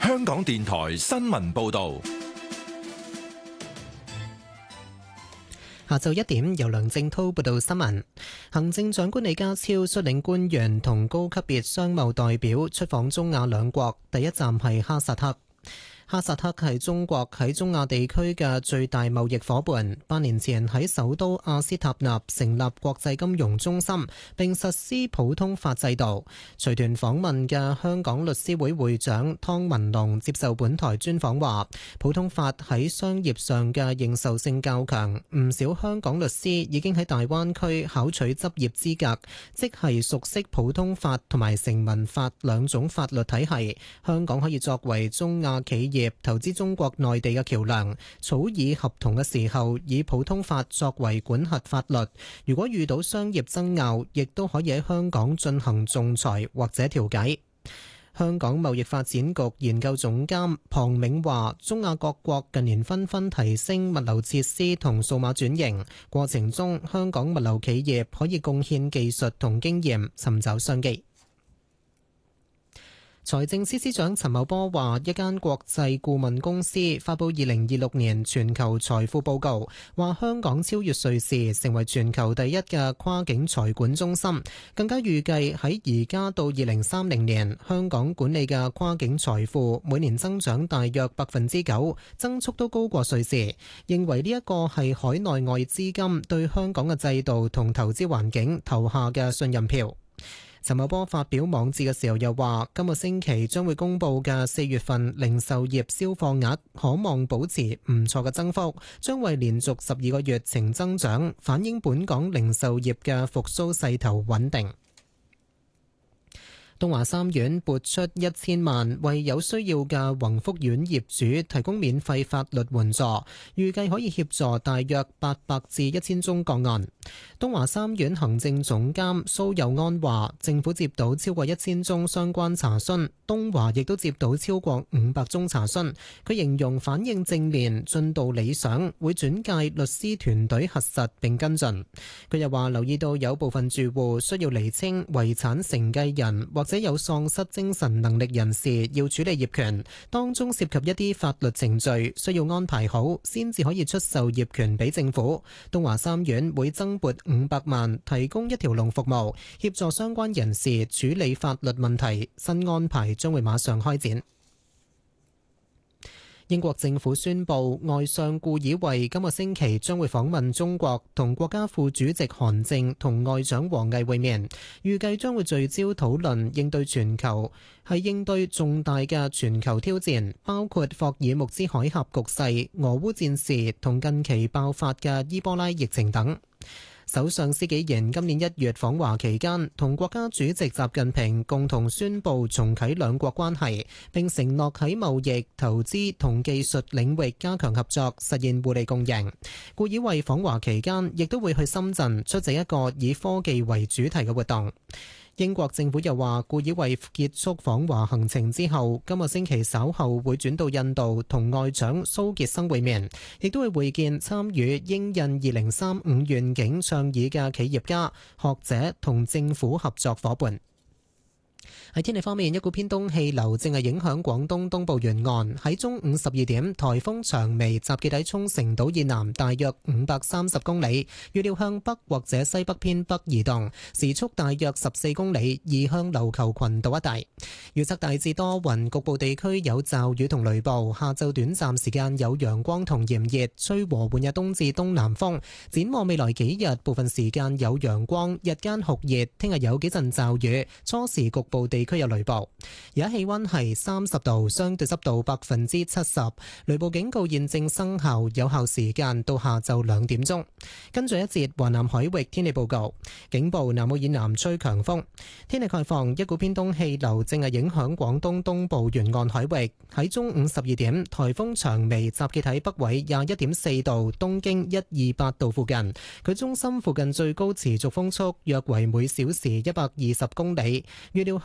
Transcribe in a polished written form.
香港電台新聞報道。 下晝1點，由梁正滔報道新聞。行政長官李家超率領官員同高級別商貿代表出訪中亞兩國，第一站係哈薩克。哈薩克係中國喺中亞地區嘅最大貿易夥伴。8年前喺首都阿斯塔納成立國際金融中心，並實施普通法制度。隨團訪問嘅香港律師會會長湯文龍接受本台專訪話，普通法喺商業上嘅認受性較強，唔少香港律師已經喺大灣區考取執業資格，即係熟悉普通法同埋成文法兩種法律體系。香港可以作為中亞企業投資中國內地嘅橋樑，草擬合同嘅時候以普通法作為管轄法律。如果遇到商業爭拗，亦都可以喺香港進行仲裁或者調解。香港貿易發展局研究總監龐銘話，中亞各國近年紛紛提升物流設施同數碼轉型，過程中香港物流企業可以貢獻技術同經驗，尋找商機。財政司司長陳茂波話，一間國際顧問公司發布2026年全球財富報告，話香港超越瑞士，成為全球第一嘅跨境財管中心。更加預計喺而家到2030年，香港管理嘅跨境財富每年增長大約9%，增速都高過瑞士。認為呢一個係海內外資金對香港嘅制度同投資環境投下嘅信任票。陳茂波發表網誌嘅時候又話，今個星期將會公佈嘅4月份零售業銷貨額可望保持唔錯嘅增幅，將會連續12個月呈增長，反映本港零售業嘅復甦勢頭穩定。東華三院撥出1000萬為有需要嘅宏福苑業主提供免費法律援助，預計可以協助大約800至1000宗個案。東華三院行政總監蘇佑安話，政府接到超過1000宗相關查詢，東華亦都接到超過500宗查詢。佢形容反應正面，進度理想，會轉介律師團隊核實並跟進。佢又話留意到有部分住戶需要釐清遺產承繼人或者有喪失精神能力人士要處理業權，當中涉及一啲法律程序需要安排好，先至可以出售業權俾政府。東華三院會增撥500萬，提供一條龍服務，協助相關人士處理法律問題。新安排將會馬上開展。英國政府宣布，外相顧以慧今個星期將會訪問中國，同國家副主席韓正同外長王毅會面，預計將會聚焦討論應對重大嘅全球挑戰，包括霍爾木茲海峽局勢、俄烏戰事同近期爆發嘅伊波拉疫情等。首相施紀賢今年1月訪華期間，同國家主席習近平共同宣布重啟兩國關係，並承諾喺貿易、投資同技術領域加強合作，實現互利共贏。顧以慧訪華期間，亦都會去深圳出席一個以科技為主題嘅活動。英國政府又話，顧以慧結束訪華行程之後，今個星期稍後會轉到印度同外長蘇傑生會面，亦都會會見參與英印2035願景倡議嘅企業家、學者同政府合作夥伴。喺天氣方面，一股偏東氣流正係影響廣東東部沿岸。喺中午12點，颱風長眉集結喺沖繩島以南大約530公里，預料向北或者西北偏北移動，時速大約14公里，移向琉球群島一帶。預測大致多雲，局部地區有驟雨同雷暴。下晝短暫時間有陽光同炎熱，吹和緩嘅東至東南風。展望未來幾日，部分時間有陽光，日間酷熱。聽日有幾陣驟雨，初時局部地區有雷暴。而家氣溫係30度，相對濕度70%。雷暴警告現正生效，有效時間到下晝2點鐘。跟住一節華南海域天氣報告，警報南澳以南吹強風。天氣概況，一股偏東氣流正係影響廣東東部沿岸海域。喺中午12點，颱風長眉集結喺北緯21.4度，東經128度附近。佢中心附近最高持續風速約為每小時120公里。預料